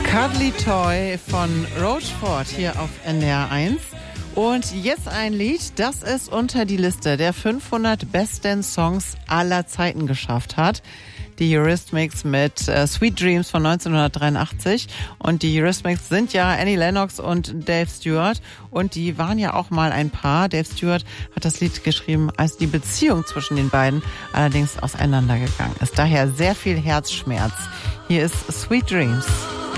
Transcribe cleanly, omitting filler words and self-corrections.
Cuddly Toy von Roachford hier auf NDR 1. Und jetzt ein Lied, das es unter die Liste der 500 besten Songs aller Zeiten geschafft hat. Die Eurythmics mit Sweet Dreams von 1983. Und die Eurythmics sind ja Annie Lennox und Dave Stewart. Und die waren ja auch mal ein Paar. Dave Stewart hat das Lied geschrieben, als die Beziehung zwischen den beiden allerdings auseinandergegangen ist. Daher sehr viel Herzschmerz. Hier ist Sweet Dreams.